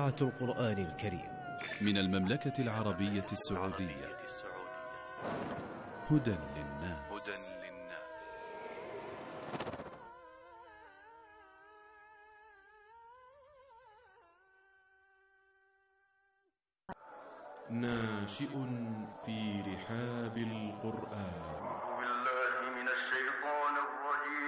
إذاعة القرآن الكريم من المملكة العربية السعودية. هدى للناس. ناشئ في رحاب القرآن.